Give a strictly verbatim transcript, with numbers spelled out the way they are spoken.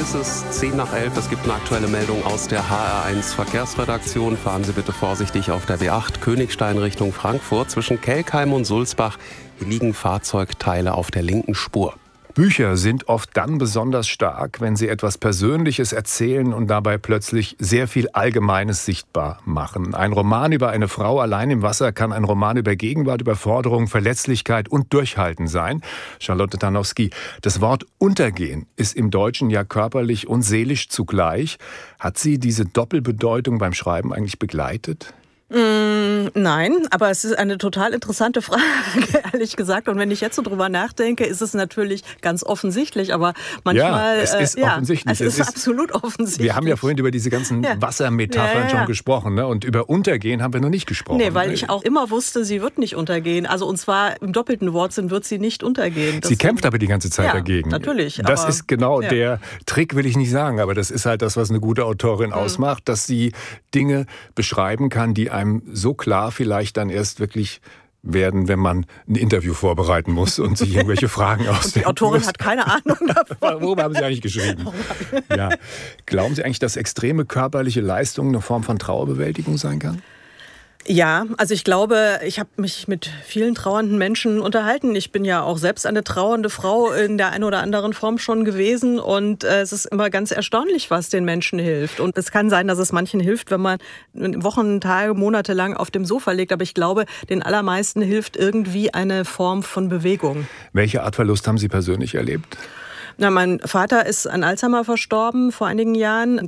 Es ist zehn nach elf. Es gibt eine aktuelle Meldung aus der H R eins Verkehrsredaktion. Fahren Sie bitte vorsichtig auf der B acht Königstein Richtung Frankfurt. Zwischen Kelkheim und Sulzbach liegen Fahrzeugteile auf der linken Spur. Bücher sind oft dann besonders stark, wenn sie etwas Persönliches erzählen und dabei plötzlich sehr viel Allgemeines sichtbar machen. Ein Roman über eine Frau allein im Wasser kann ein Roman über Gegenwart, Überforderung, Verletzlichkeit und Durchhalten sein. Charlotte Tarnowski, das Wort Untergehen ist im Deutschen ja körperlich und seelisch zugleich. Hat Sie diese Doppelbedeutung beim Schreiben eigentlich begleitet? Mm, nein, aber es ist eine total interessante Frage, ehrlich gesagt. Und wenn ich jetzt so drüber nachdenke, ist es natürlich ganz offensichtlich. Aber manchmal... Ja, es ist äh, offensichtlich. Es, es ist, ist absolut offensichtlich. Wir haben ja vorhin über diese ganzen ja. Wassermetaphern ja, ja, ja. schon gesprochen. Ne? Und über Untergehen haben wir noch nicht gesprochen. Nee, weil ich auch immer wusste, sie wird nicht untergehen. Also und zwar im doppelten Wortsinn wird sie nicht untergehen. Das sie kämpft aber die ganze Zeit ja, dagegen. natürlich. Das aber, ist genau ja. der Trick, will ich nicht sagen. Aber das ist halt das, was eine gute Autorin mhm. ausmacht, dass sie Dinge beschreiben kann, die einem so klar vielleicht dann erst wirklich werden, wenn man ein Interview vorbereiten muss und sich irgendwelche Fragen ausdenken Die Autorin muss. hat keine Ahnung davon. Worüber haben Sie eigentlich geschrieben? Ja. Glauben Sie eigentlich, dass extreme körperliche Leistung eine Form von Trauerbewältigung sein kann? Ja, also ich glaube, ich habe mich mit vielen trauernden Menschen unterhalten. Ich bin ja auch selbst eine trauernde Frau in der einen oder anderen Form schon gewesen. Und äh, es ist immer ganz erstaunlich, was den Menschen hilft. Und es kann sein, dass es manchen hilft, wenn man Wochen, Tage, Monate lang auf dem Sofa liegt. Aber ich glaube, den allermeisten hilft irgendwie eine Form von Bewegung. Welche Art Verlust haben Sie persönlich erlebt? Na, mein Vater ist an Alzheimer verstorben vor einigen Jahren.